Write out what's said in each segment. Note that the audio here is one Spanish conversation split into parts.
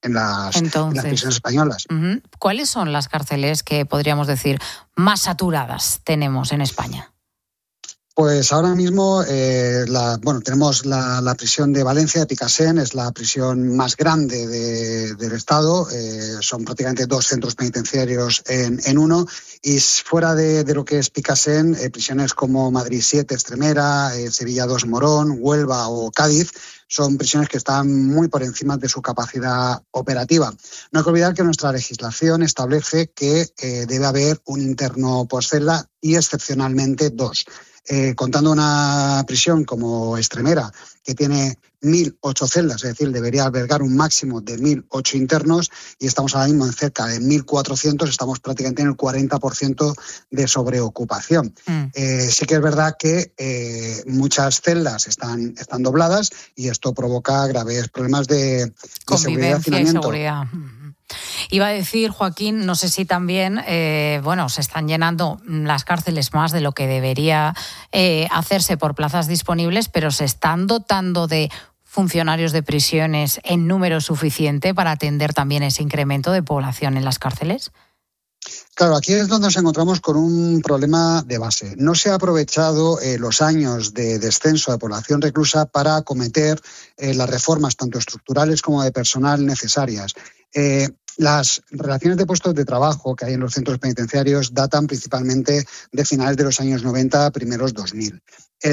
en las prisiones españolas. ¿Cuáles son las cárceles que podríamos decir más saturadas tenemos en España? Pues ahora mismo tenemos la prisión de Valencia, de Picassent, es la prisión más grande del Estado. Son prácticamente 2 centros penitenciarios en uno. Y fuera de lo que es Picassent, prisiones como Madrid 7, Extremera, Sevilla 2, Morón, Huelva o Cádiz, son prisiones que están muy por encima de su capacidad operativa. No hay que olvidar que nuestra legislación establece que debe haber un interno por celda y excepcionalmente 2. Contando una prisión como Extremera, que tiene 1.008 celdas, es decir, debería albergar un máximo de 1.008 internos, y estamos ahora mismo en cerca de 1.400, estamos prácticamente en el 40% de sobreocupación. Sí que es verdad que muchas celdas están dobladas y esto provoca graves problemas de seguridad y hacinamiento. Seguridad. Iba a decir, Joaquín, no sé si también, se están llenando las cárceles más de lo que debería hacerse por plazas disponibles, pero se están dotando de funcionarios de prisiones en número suficiente para atender también ese incremento de población en las cárceles. Claro, aquí es donde nos encontramos con un problema de base. No se ha aprovechado los años de descenso de población reclusa para acometer las reformas tanto estructurales como de personal necesarias. Las relaciones de puestos de trabajo que hay en los centros penitenciarios datan principalmente de finales de los años 90, primeros 2000.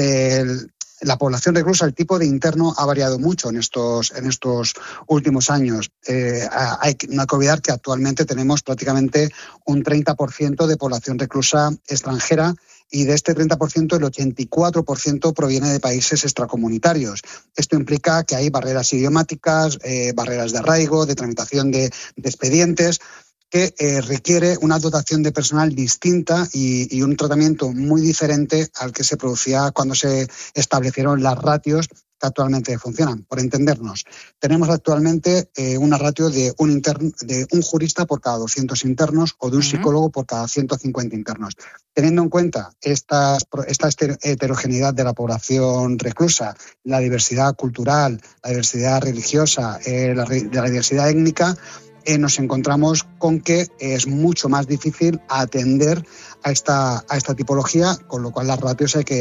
La población reclusa, el tipo de interno ha variado mucho en estos últimos años. No hay que olvidar que actualmente tenemos prácticamente un 30% de población reclusa extranjera, y de este 30% el 84% proviene de países extracomunitarios. Esto implica que hay barreras idiomáticas, barreras de arraigo, de tramitación de expedientes, que requiere una dotación de personal distinta y un tratamiento muy diferente al que se producía cuando se establecieron las ratios que actualmente funcionan. Por entendernos, tenemos actualmente una ratio de un jurista por cada 200 internos o de un psicólogo por cada 150 internos. Teniendo en cuenta esta heterogeneidad de la población reclusa, la diversidad cultural, la diversidad religiosa, la diversidad étnica, nos encontramos con que es mucho más difícil atender a esta tipología, con lo cual las ratios hay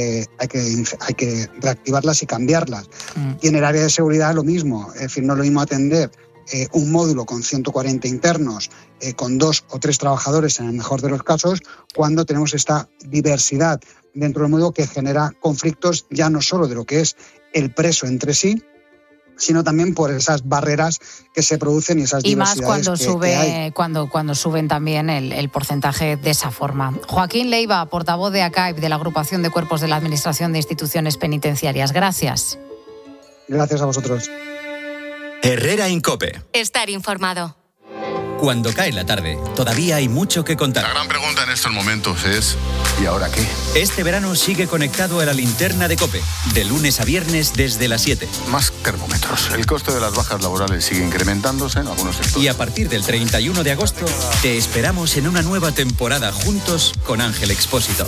que reactivarlas y cambiarlas. Y en el área de seguridad lo mismo, es decir, no es lo mismo atender un módulo con 140 internos, con 2 o 3 trabajadores en el mejor de los casos, cuando tenemos esta diversidad dentro del módulo que genera conflictos ya no solo de lo que es el preso entre sí, sino también por esas barreras que se producen y esas diversidades. Y más cuando suben también el porcentaje de esa forma. Joaquín Leiva, portavoz de ACAIP, de la Agrupación de Cuerpos de la Administración de Instituciones Penitenciarias. Gracias. Gracias a vosotros. Herrera Incope. Estar informado. Cuando cae la tarde, todavía hay mucho que contar. La gran pregunta en estos momentos es: ¿y ahora qué? Este verano sigue conectado a la linterna de COPE, de lunes a viernes desde las 7. Más termómetros. El coste de las bajas laborales sigue incrementándose en algunos sectores. Y a partir del 31 de agosto, te esperamos en una nueva temporada juntos con Ángel Expósito.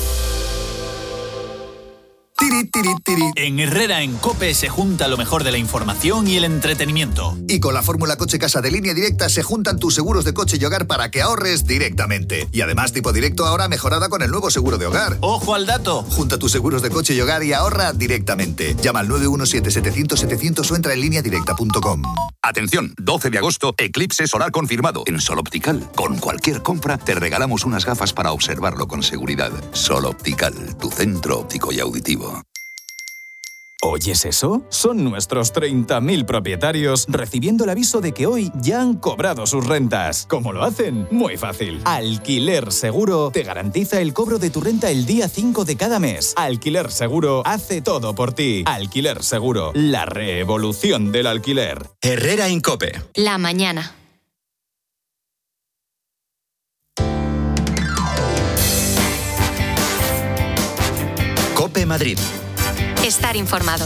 En Herrera en COPE se junta lo mejor de la información y el entretenimiento. Y con la fórmula Coche Casa de Línea Directa se juntan tus seguros de coche y hogar para que ahorres directamente. Y además Tipo Directo ahora mejorada con el nuevo seguro de hogar. ¡Ojo al dato! Junta tus seguros de coche y hogar y ahorra directamente. Llama al 917-700-700 o entra en lineadirecta.com. Atención, 12 de agosto, eclipse solar confirmado en Sol Optical. Con cualquier compra te regalamos unas gafas para observarlo con seguridad. Sol Optical, tu centro óptico y auditivo. ¿Oyes eso? Son nuestros 30.000 propietarios recibiendo el aviso de que hoy ya han cobrado sus rentas. ¿Cómo lo hacen? Muy fácil. Alquiler Seguro te garantiza el cobro de tu renta el día 5 de cada mes. Alquiler Seguro hace todo por ti. Alquiler Seguro, la revolución del alquiler. Herrera Incope. La mañana. COPE Madrid. Estar informado.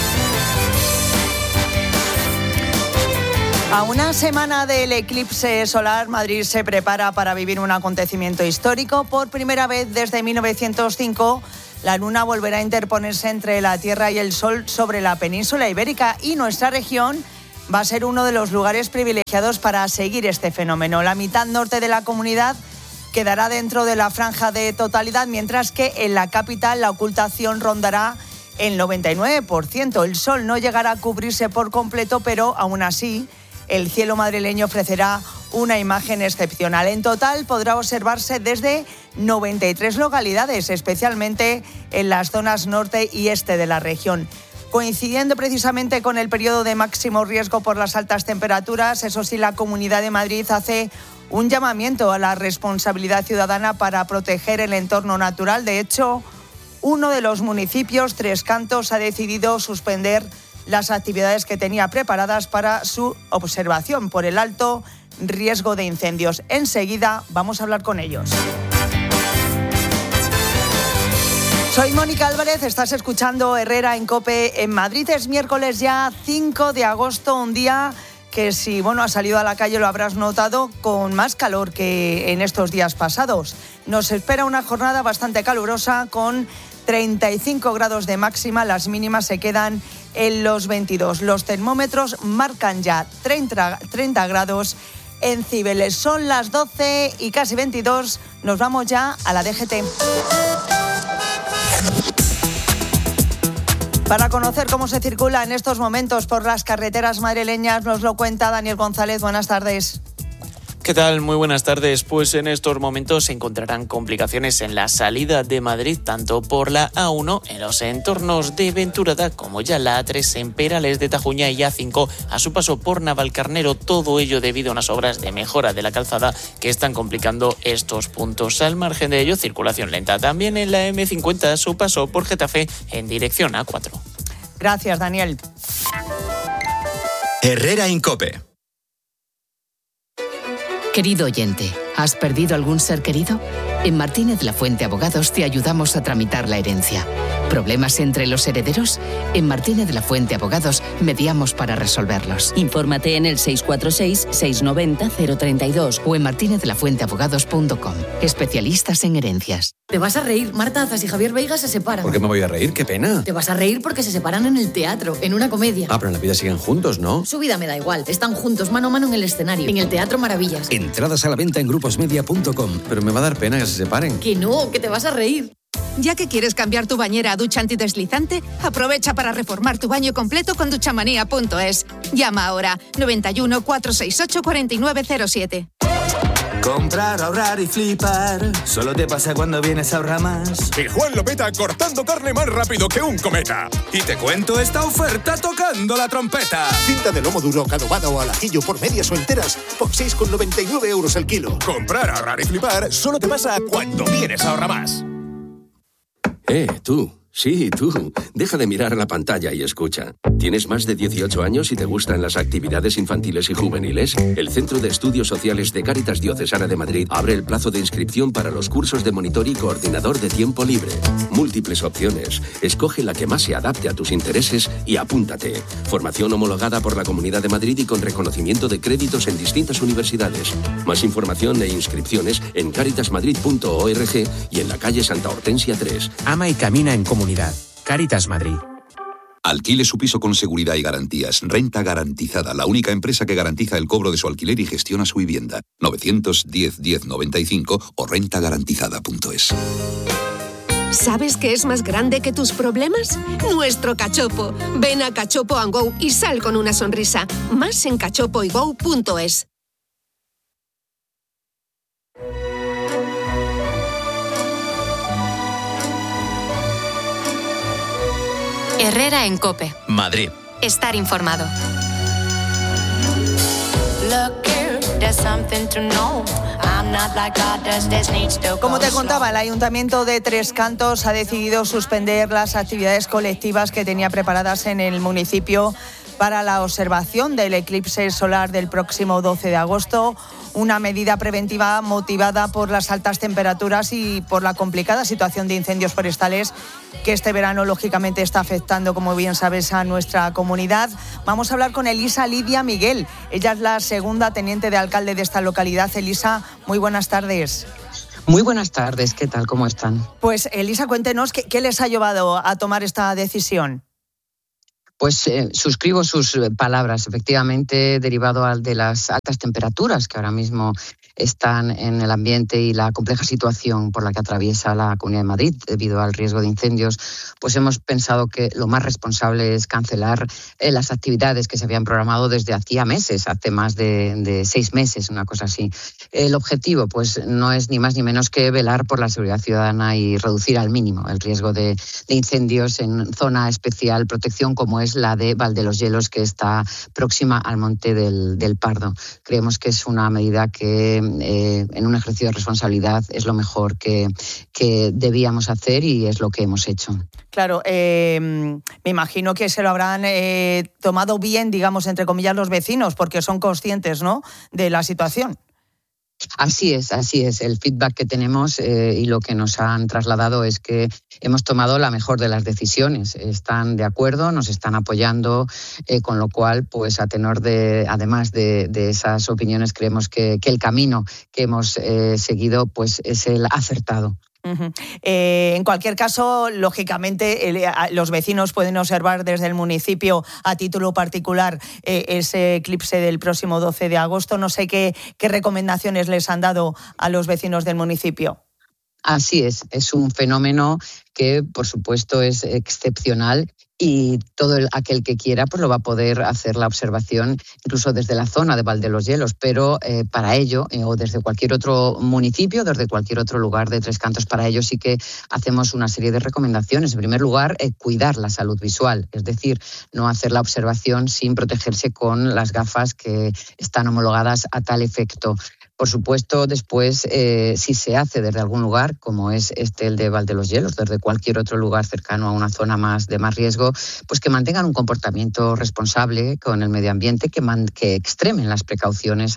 A una semana del eclipse solar, Madrid se prepara para vivir un acontecimiento histórico. Por primera vez desde 1905, la luna volverá a interponerse entre la Tierra y el Sol sobre la península ibérica, y nuestra región va a ser uno de los lugares privilegiados para seguir este fenómeno. La mitad norte de la comunidad quedará dentro de la franja de totalidad, mientras que en la capital la ocultación rondará el 99%. El sol no llegará a cubrirse por completo, pero aún así el cielo madrileño ofrecerá una imagen excepcional. En total podrá observarse desde 93 localidades, especialmente en las zonas norte y este de la región. Coincidiendo precisamente con el periodo de máximo riesgo por las altas temperaturas, eso sí, la Comunidad de Madrid hace un llamamiento a la responsabilidad ciudadana para proteger el entorno natural. De hecho, uno de los municipios, Tres Cantos, ha decidido suspender las actividades que tenía preparadas para su observación por el alto riesgo de incendios. Enseguida vamos a hablar con ellos. Soy Mónica Álvarez, estás escuchando Herrera en COPE en Madrid. Es miércoles ya 5 de agosto, un día que si has salido a la calle lo habrás notado con más calor que en estos días pasados. Nos espera una jornada bastante calurosa con 35 grados de máxima, las mínimas se quedan en los 22. Los termómetros marcan ya 30 grados en Cibeles. Son las 12 y casi 22, nos vamos ya a la DGT. Para conocer cómo se circula en estos momentos por las carreteras madrileñas, nos lo cuenta Daniel González. Buenas tardes. ¿Qué tal? Muy buenas tardes. Pues en estos momentos se encontrarán complicaciones en la salida de Madrid, tanto por la A1 en los entornos de Venturada, como ya la A3 en Perales de Tajuña y A5 a su paso por Navalcarnero. Todo ello debido a unas obras de mejora de la calzada que están complicando estos puntos. Al margen de ello, circulación lenta también en la M50 a su paso por Getafe en dirección A4. Gracias, Daniel. Herrera en COPE. Querido oyente, ¿has perdido algún ser querido? En Martínez La Fuente Abogados te ayudamos a tramitar la herencia. ¿Problemas entre los herederos? En Martínez La Fuente Abogados mediamos para resolverlos. Infórmate en el 646-690-032 o en martinezlafuenteabogados.com. Especialistas en herencias. Te vas a reír, Marta Azas y Javier Veiga se separan. ¿Por qué me voy a reír? ¡Qué pena! Te vas a reír porque se separan en el teatro, en una comedia. Ah, pero en la vida siguen juntos, ¿no? Su vida me da igual. Están juntos, mano a mano en el escenario, en el Teatro Maravillas. Entradas a la venta en gruposmedia.com. Pero me va a dar pena que se separen. Que no, que te vas a reír. Ya que quieres cambiar tu bañera a ducha antideslizante, aprovecha para reformar tu baño completo con duchamanía.es. Llama ahora 91 468 4907. Comprar, ahorrar y flipar. Solo te pasa cuando vienes a Ahorra Más. Y Juan Lopeta cortando carne más rápido que un cometa. Y te cuento esta oferta tocando la trompeta. Cinta de lomo duro, adobada o al ajillo por medias o enteras por 6,99 euros el kilo. Comprar, ahorrar y flipar solo te pasa cuando vienes a Ahorra Más. Tú. Sí, tú. Deja de mirar la pantalla y escucha. ¿Tienes más de 18 años y te gustan las actividades infantiles y juveniles? El Centro de Estudios Sociales de Cáritas Diocesana de Madrid abre el plazo de inscripción para los cursos de monitor y coordinador de tiempo libre. Múltiples opciones. Escoge la que más se adapte a tus intereses y apúntate. Formación homologada por la Comunidad de Madrid y con reconocimiento de créditos en distintas universidades. Más información e inscripciones en caritasmadrid.org y en la calle Santa Hortensia 3. Ama y camina en comunidad. Cáritas Madrid. Alquile su piso con seguridad y garantías. Renta Garantizada, la única empresa que garantiza el cobro de su alquiler y gestiona su vivienda. 910-1095 o rentagarantizada.es. ¿Sabes qué es más grande que tus problemas? Nuestro cachopo. Ven a Cachopo & Go y sal con una sonrisa. Más en cachopoygo.es. Herrera en COPE. Madrid. Estar informado. Como te contaba, el Ayuntamiento de Tres Cantos ha decidido suspender las actividades colectivas que tenía preparadas en el municipio para la observación del eclipse solar del próximo 12 de agosto, una medida preventiva motivada por las altas temperaturas y por la complicada situación de incendios forestales que este verano lógicamente está afectando, como bien sabes, a nuestra comunidad. Vamos a hablar con Elisa Lidia Miguel. Ella es la segunda teniente de alcalde de esta localidad. Elisa, muy buenas tardes. Muy buenas tardes, ¿qué tal? ¿Cómo están? Pues Elisa, cuéntenos qué les ha llevado a tomar esta decisión. Pues suscribo sus palabras. Efectivamente, derivado de las altas temperaturas que ahora mismo están en el ambiente y la compleja situación por la que atraviesa la Comunidad de Madrid debido al riesgo de incendios, pues hemos pensado que lo más responsable es cancelar las actividades que se habían programado desde hacía meses, hace más de 6 meses, una cosa así. El objetivo, pues, no es ni más ni menos que velar por la seguridad ciudadana y reducir al mínimo el riesgo de incendios en zona especial protección como es la de Valdeloyelos, que está próxima al Monte del Pardo. Creemos que es una medida que en un ejercicio de responsabilidad es lo mejor que debíamos hacer y es lo que hemos hecho. Claro, me imagino que se lo habrán tomado bien, digamos, entre comillas, los vecinos, porque son conscientes, ¿no?, de la situación. Así es. El feedback que tenemos y lo que nos han trasladado es que hemos tomado la mejor de las decisiones. Están de acuerdo, nos están apoyando, con lo cual, pues a tenor además de esas opiniones, creemos que el camino que hemos seguido pues es el acertado. Uh-huh. En cualquier caso, lógicamente, los vecinos pueden observar desde el municipio a título particular ese eclipse del próximo 12 de agosto. No sé qué recomendaciones les han dado a los vecinos del municipio. Así es un fenómeno que, por supuesto, es excepcional y todo aquel que quiera pues lo va a poder hacer la observación incluso desde la zona de Valdeloyelos, pero para ello, o desde cualquier otro municipio, desde cualquier otro lugar de Tres Cantos, para ello sí que hacemos una serie de recomendaciones. En primer lugar, cuidar la salud visual, es decir, no hacer la observación sin protegerse con las gafas que están homologadas a tal efecto. Por supuesto, después, si se hace desde algún lugar, como es el de Valdeloyelos, desde cualquier otro lugar cercano a una zona de más riesgo, pues que mantengan un comportamiento responsable con el medio ambiente, que extremen las precauciones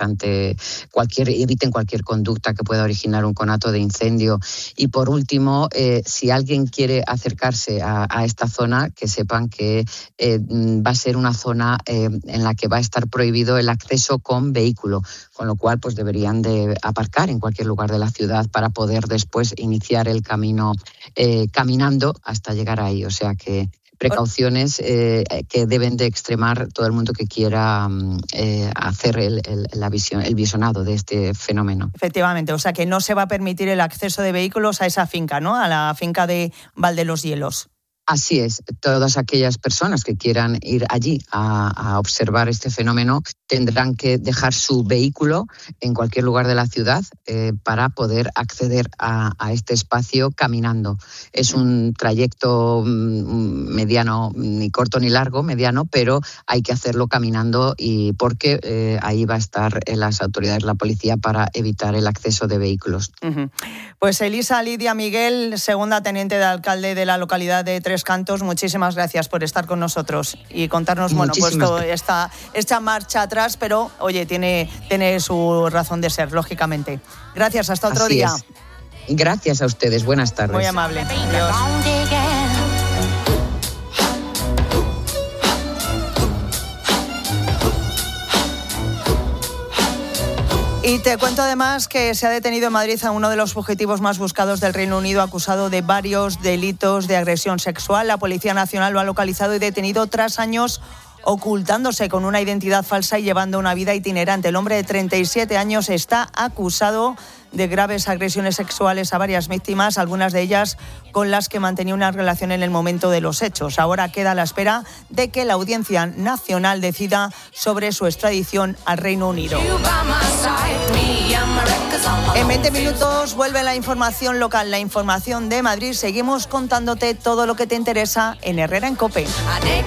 eviten cualquier conducta que pueda originar un conato de incendio. Y por último, si alguien quiere acercarse a esta zona, que sepan que va a ser una zona en la que va a estar prohibido el acceso con vehículo, con lo cual pues deberían de aparcar en cualquier lugar de la ciudad para poder después iniciar el camino caminando hasta llegar ahí. O sea que precauciones que deben de extremar todo el mundo que quiera hacer el visionado de este fenómeno. Efectivamente, o sea que no se va a permitir el acceso de vehículos a esa finca, ¿no?, a la finca de Valdeloyelos. Así es, todas aquellas personas que quieran ir allí a observar este fenómeno tendrán que dejar su vehículo en cualquier lugar de la ciudad para poder acceder a este espacio caminando. Es un trayecto mediano, ni corto ni largo, mediano, pero hay que hacerlo caminando y porque ahí va a estar las autoridades, la policía, para evitar el acceso de vehículos. Uh-huh. Pues Elisa Lidia Miguel, segunda teniente de alcalde de la localidad de Tres Cantos, muchísimas gracias por estar con nosotros y contarnos, esta marcha atrás, pero oye, tiene su razón de ser, lógicamente. Gracias, hasta otro día. Gracias a ustedes, buenas tardes. Muy amable. Adiós. Y te cuento además que se ha detenido en Madrid a uno de los fugitivos más buscados del Reino Unido, acusado de varios delitos de agresión sexual. La Policía Nacional lo ha localizado y detenido tras años ocultándose con una identidad falsa y llevando una vida itinerante. El hombre de 37 años está acusado de graves agresiones sexuales a varias víctimas, algunas de ellas con las que mantenía una relación en el momento de los hechos. Ahora queda a la espera de que la Audiencia Nacional decida sobre su extradición al Reino Unido. En 20 minutos vuelve la información local, la información de Madrid. Seguimos contándote todo lo que te interesa en Herrera en COPE.